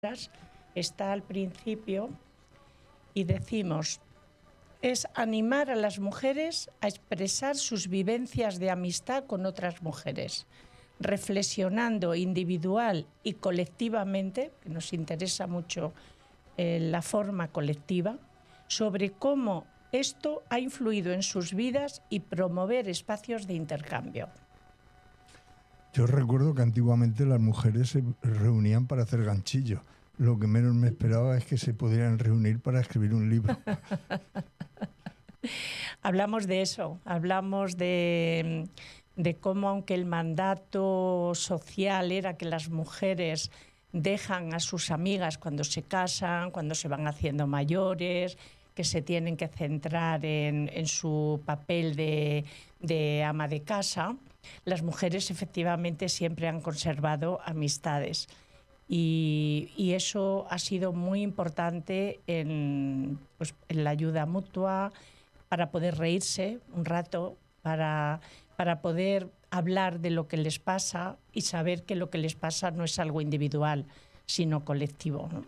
está al principio y decimos: es animar a las mujeres a expresar sus vivencias de amistad con otras mujeres, reflexionando individual y colectivamente, que nos interesa mucho la forma colectiva, sobre cómo esto ha influido en sus vidas y promover espacios de intercambio. Yo recuerdo que antiguamente las mujeres se reunían para hacer ganchillo. Lo que menos me esperaba es que se pudieran reunir para escribir un libro. Hablamos de eso, hablamos de cómo, aunque el mandato social era que las mujeres dejan a sus amigas cuando se casan, cuando se van haciendo mayores, que se tienen que centrar en su papel de ama de casa, las mujeres efectivamente siempre han conservado amistades. Y eso ha sido muy importante en la ayuda mutua, para poder reírse un rato, para poder hablar de lo que les pasa y saber que lo que les pasa no es algo individual, sino colectivo, ¿no?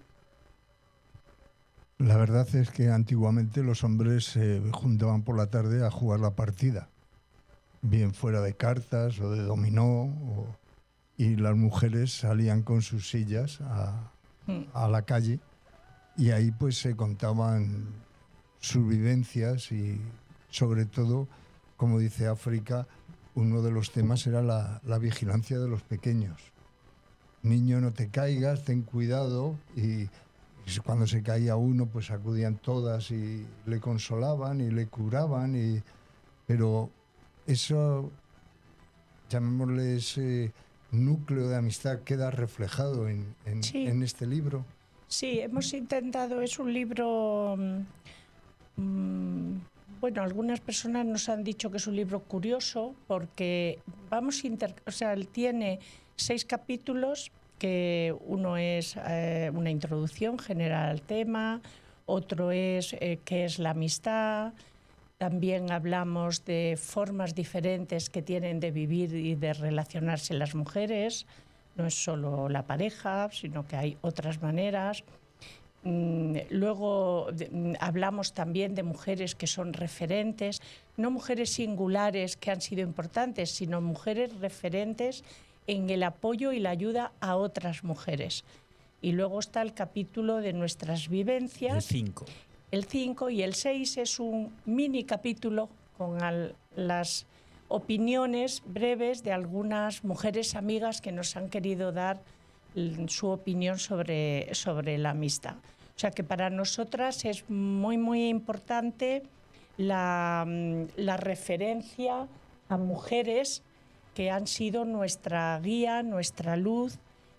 La verdad es que antiguamente los hombres se juntaban por la tarde a jugar la partida, bien fuera de cartas o de dominó, y las mujeres salían con sus sillas a la calle, y ahí pues se contaban sus vivencias y sobre todo, como dice África, uno de los temas era la vigilancia de los pequeños. Niño, no te caigas, ten cuidado, y cuando se caía uno pues acudían todas y le consolaban y le curaban, pero eso, llamémosle ese núcleo de amistad, queda reflejado en este libro. Sí, hemos intentado, es un libro, bueno, algunas personas nos han dicho que es un libro curioso porque él tiene 6 capítulos, que uno es una introducción general al tema, otro es qué es la amistad. También hablamos de formas diferentes que tienen de vivir y de relacionarse las mujeres. No es solo la pareja, sino que hay otras maneras. Luego hablamos también de mujeres que son referentes, no mujeres singulares que han sido importantes, sino mujeres referentes en el apoyo y la ayuda a otras mujeres. Y luego está el capítulo de nuestras vivencias. El 5 y el 6 es un mini capítulo con las opiniones breves de algunas mujeres amigas que nos han querido dar su opinión sobre la amistad. O sea que para nosotras es muy, muy importante la referencia a mujeres que han sido nuestra guía, nuestra luz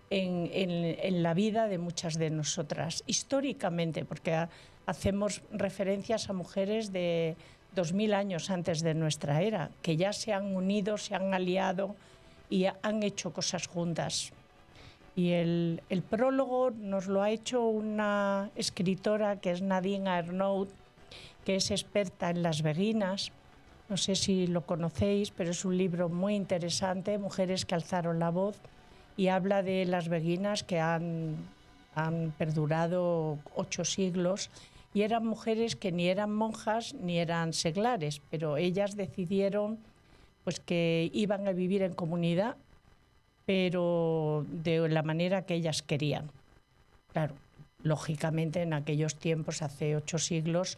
en la vida de muchas de nosotras, históricamente, porque hacemos referencias a mujeres de 2000 años antes de nuestra era, que ya se han unido, se han aliado y han hecho cosas juntas. Y el prólogo nos lo ha hecho una escritora que es Nadine Arnaud, que es experta en las beguinas. No sé si lo conocéis, pero es un libro muy interesante, Mujeres que alzaron la voz, y habla de las beguinas que han perdurado 8 siglos, y eran mujeres que ni eran monjas ni eran seglares, pero ellas decidieron pues que iban a vivir en comunidad, pero de la manera que ellas querían. Claro, lógicamente en aquellos tiempos, hace 8 siglos,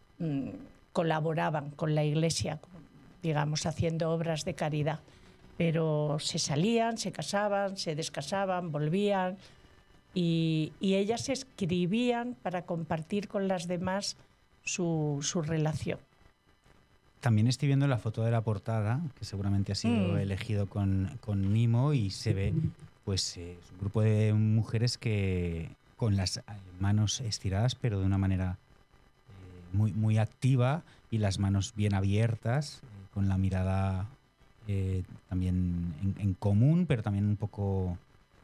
colaboraban con la Iglesia, digamos, haciendo obras de caridad, pero se salían, se casaban, se descasaban, volvían, y ellas escribían para compartir con las demás su relación. También estoy viendo la foto de la portada, que seguramente ha sido elegido con mimo, y se ve pues un grupo de mujeres que con las manos estiradas, pero de una manera muy, muy activa, y las manos bien abiertas, con la mirada también en común, pero también un poco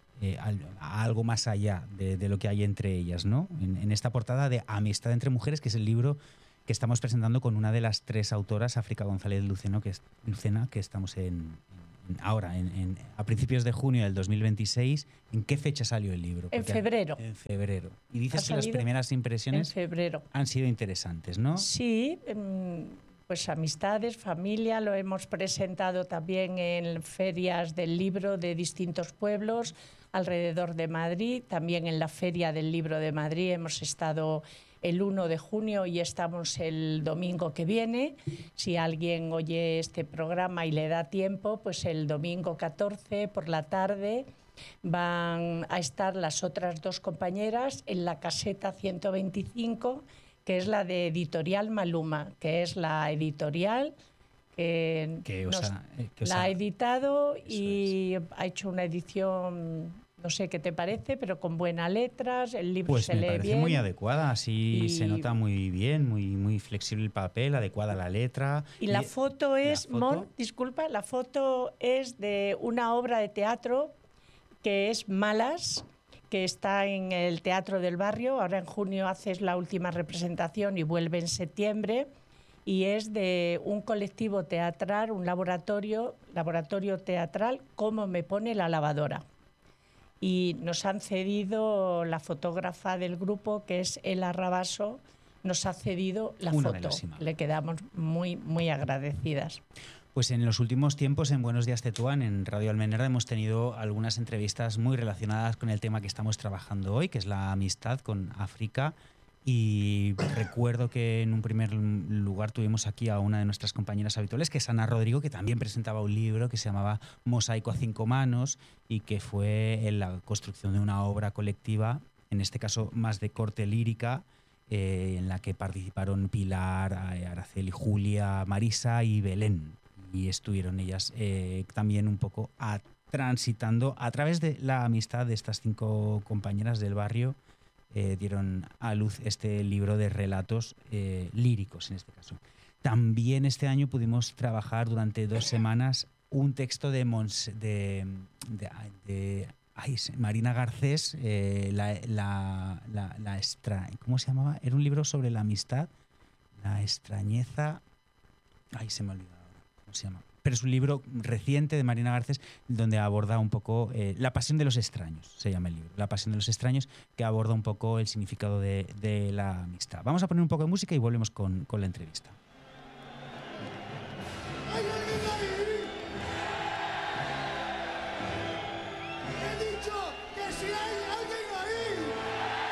a algo más allá de lo que hay entre ellas, ¿no? En esta portada de Amistad entre mujeres, que es el libro que estamos presentando con una de las 3 autoras, África González Lucena, que estamos en ahora, a principios de junio del 2026, ¿en qué fecha salió el libro? En febrero. En febrero. Y dices Ha que las salido primeras impresiones en febrero. han sido interesantes, ¿no? Sí, pues amistades, familia, lo hemos presentado también en ferias del libro de distintos pueblos alrededor de Madrid, también en la Feria del Libro de Madrid hemos estado el 1 de junio y estamos el domingo que viene. Si alguien oye este programa y le da tiempo, pues el domingo 14 por la tarde van a estar las otras dos compañeras en la caseta 125, que es la de Editorial Maluma, que es la editorial que la ha editado y ha hecho una edición, no sé qué te parece, pero con buenas letras, el libro pues se lee bien. Pues me parece muy adecuada, así se nota muy bien, muy flexible el papel, adecuada la letra. Y la foto es, disculpa, la foto es de una obra de teatro que es Malas, que está en el Teatro del Barrio. Ahora en junio haces la última representación y vuelve en septiembre. Y es de un colectivo teatral, un laboratorio teatral, Cómo me pone la lavadora. Y nos han cedido, la fotógrafa del grupo, que es Ela Rabaso, nos ha cedido la foto. Le quedamos muy agradecidas. Pues en los últimos tiempos en Buenos Días Tetuán, en Radio Almenara, hemos tenido algunas entrevistas muy relacionadas con el tema que estamos trabajando hoy, que es la amistad con África. Y recuerdo que en un primer lugar tuvimos aquí a una de nuestras compañeras habituales, que es Ana Rodrigo, que también presentaba un libro que se llamaba Mosaico a 5 manos y que fue en la construcción de una obra colectiva, en este caso más de corte lírica, en la que participaron Pilar, Araceli, Julia, Marisa y Belén. Y estuvieron ellas también un poco transitando a través de la amistad de estas 5 compañeras del barrio. Dieron a luz este libro de relatos líricos en este caso. También este año pudimos trabajar durante 2 semanas un texto de Marina Garcés, ¿cómo se llamaba? Era un libro sobre la amistad, la extrañeza. Se me ha olvidado ahora cómo se llama. Pero es un libro reciente de Marina Garcés donde aborda un poco La pasión de los extraños, se llama el libro. La pasión de los extraños, que aborda un poco el significado de la amistad. Vamos a poner un poco de música y volvemos con la entrevista. ¿Hay alguien ahí? He dicho que si hay